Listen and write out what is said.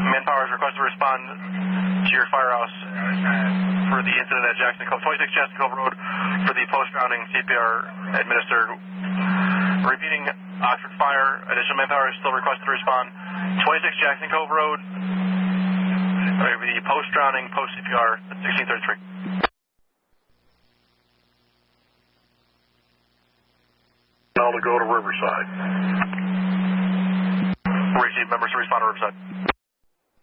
Manpower is requested to respond to your firehouse for the incident at Jackson Cove, 26 Jackson Cove Road for the post-drowning CPR administered. Repeating, Oxford Fire, additional manpower is still requested to respond. 26 Jackson Cove Road, the post-drowning, post-CPR, 1633. Now to go to Riverside. Receive members to respond to Riverside.